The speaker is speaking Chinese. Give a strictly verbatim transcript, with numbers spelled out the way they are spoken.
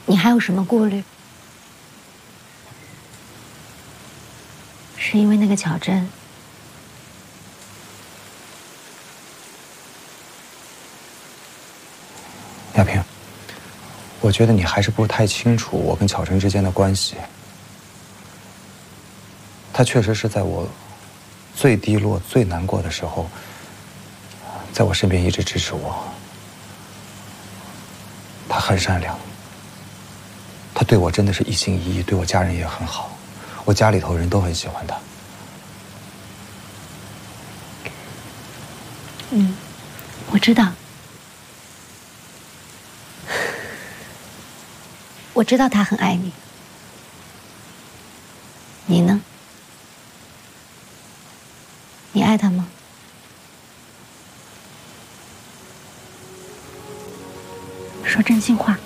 你还有什么顾虑？是因为那个巧珍？ 亚萍，我觉得你还是不太清楚我跟巧珍之间的关系。她确实是在我最低落、最难过的时候，在我身边一直支持我。她很善良，她对我真的是一心一意，对我家人也很好，我家里头人都很喜欢她。 嗯，我知道，我知道他很爱你。你呢？你爱他吗？说真心话。